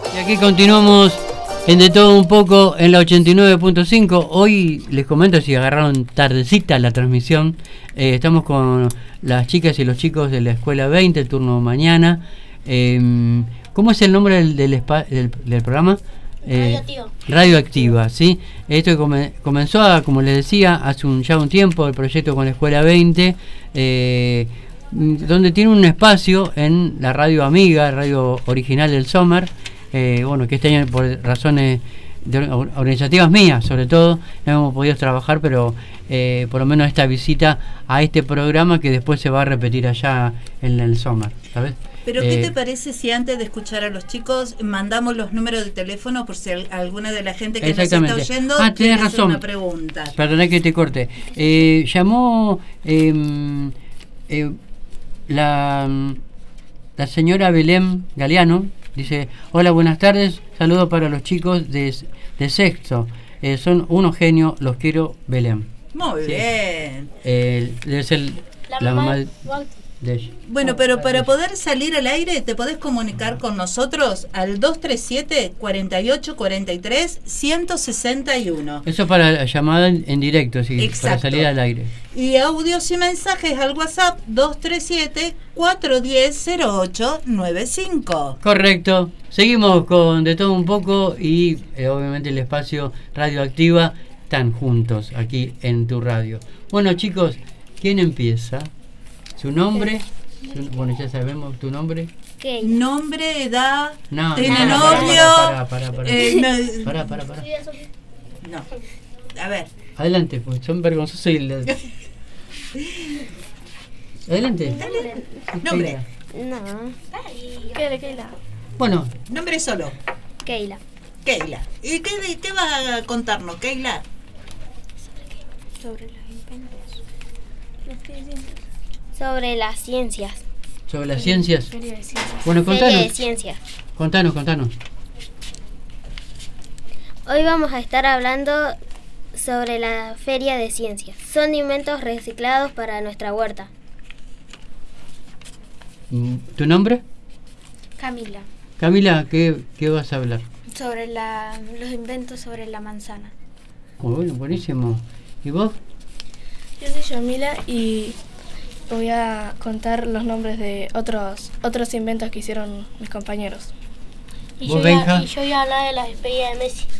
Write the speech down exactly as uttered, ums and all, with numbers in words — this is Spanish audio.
Y aquí continuamos en De Todo Un Poco en la ochenta y nueve punto cinco. Hoy les comento, si agarraron tardecita la transmisión, eh, estamos con las chicas y los chicos de la Escuela veinte, el turno mañana. Eh, ¿Cómo es el nombre del, del, spa, del, del programa? Eh, Radioactiva. Radioactiva, ¿sí? Esto come, comenzó, a, como les decía, hace un, ya un tiempo, el proyecto con la Escuela veinte, eh, donde tiene un espacio en la radio amiga, radio original del Sommer. Eh, bueno, que este año por razones de, organizativas mías, sobre todo, no hemos podido trabajar, pero eh, por lo menos esta visita a este programa que después se va a repetir allá en el Sommer, ¿sabes? Pero eh, ¿qué te parece si antes de escuchar a los chicos mandamos los números de teléfono por si alguna de la gente que nos está oyendo ah, tiene tenés razón. una pregunta? Perdona que te corte. Eh, llamó eh, eh, la, la señora Belén Galeano. Dice, hola, buenas tardes, saludos para los chicos de, de sexto, eh, son unos genios, los quiero, Belén. Muy sí. bien. Eh, es el, la, la mamá de, de ella. Bueno, pero para poder salir al aire te podés comunicar con nosotros al dos tres siete, cuatro ocho cuatro tres, uno seis uno. Eso para la llamada en, en directo, sí, exacto, para salir al aire. Y audios y mensajes al WhatsApp dos tres siete, cuatro uno cero, cero ocho nueve cinco. Correcto. Seguimos con De Todo Un Poco y eh, obviamente el espacio Radioactiva, están juntos aquí en tu radio. Bueno, chicos, ¿quién empieza? ¿Su nombre? Su, bueno, ya sabemos tu nombre. ¿Qué? Nombre, edad, no, tiene no, novio. Para, para, para. Eh, no. Para, para, para. No. A ver. Adelante, pues son vergonzosos y le... Adelante. Dale. Nombre. No. Keila, Keila. Bueno. Nombre solo. Keila. Keila. ¿Y qué, qué vas a contarnos, Keila? Sobre los inventos. ¿Lo estoy diciendo? Sobre las ciencias. ¿Sobre las ciencias? Feria de ciencias. Bueno, contanos. Feria de ciencias. Contanos, contanos. Hoy vamos a estar hablando sobre la Feria de Ciencias. Son inventos reciclados para nuestra huerta. ¿Tu nombre? Camila. Camila, ¿qué, qué vas a hablar? Sobre la, los inventos sobre la manzana. Muy bueno, buenísimo. ¿Y vos? Yo soy Yamila y voy a contar los nombres de otros otros inventos que hicieron mis compañeros. Y ¿Vos, yo, Benja? ya, y yo voy a hablar de la despedida de Messi.